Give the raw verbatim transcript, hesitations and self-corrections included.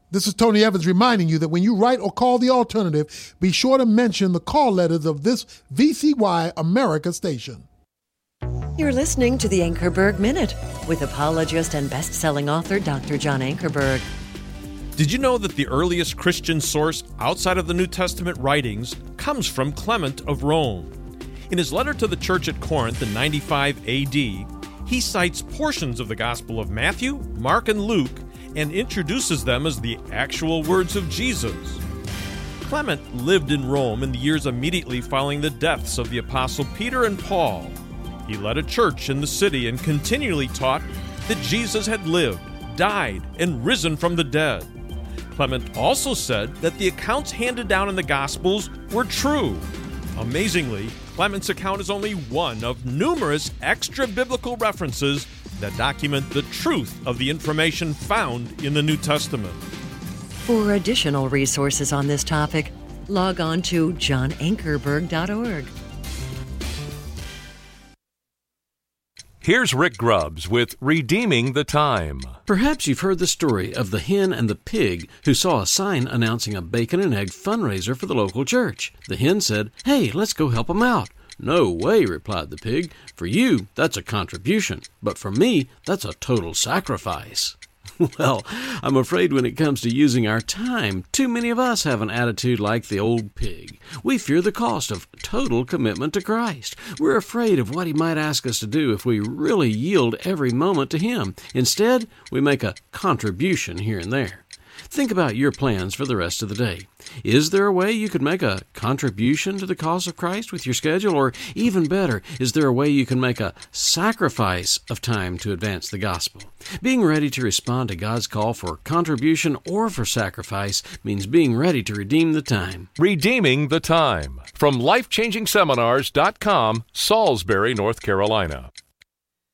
This is Tony Evans reminding you that when you write or call the alternative, be sure to mention the call letters of this V C Y America station. You're listening to the Ankerberg Minute with apologist and best-selling author Doctor John Ankerberg. Did you know that the earliest Christian source outside of the New Testament writings comes from Clement of Rome? In his letter to the church at Corinth in ninety-five A D, he cites portions of the Gospel of Matthew, Mark, and Luke and introduces them as the actual words of Jesus. Clement lived in Rome in the years immediately following the deaths of the Apostle Peter and Paul. He led a church in the city and continually taught that Jesus had lived, died, and risen from the dead. Clement also said that the accounts handed down in the Gospels were true. Amazingly, Clement's account is only one of numerous extra-biblical references that document the truth of the information found in the New Testament. For additional resources on this topic, log on to john ankerberg dot org. Here's Rick Grubbs with Redeeming the Time. Perhaps you've heard the story of the hen and the pig who saw a sign announcing a bacon and egg fundraiser for the local church. The hen said, "Hey, let's go help them out." "No way," replied the pig. "For you, that's a contribution, but for me, that's a total sacrifice." Well, I'm afraid when it comes to using our time, too many of us have an attitude like the old pig. We fear the cost of total commitment to Christ. We're afraid of what He might ask us to do if we really yield every moment to Him. Instead, we make a contribution here and there. Think about your plans for the rest of the day. Is there a way you could make a contribution to the cause of Christ with your schedule? Or even better, is there a way you can make a sacrifice of time to advance the gospel? Being ready to respond to God's call for contribution or for sacrifice means being ready to redeem the time. Redeeming the Time from life changing seminars dot com, Salisbury, North Carolina.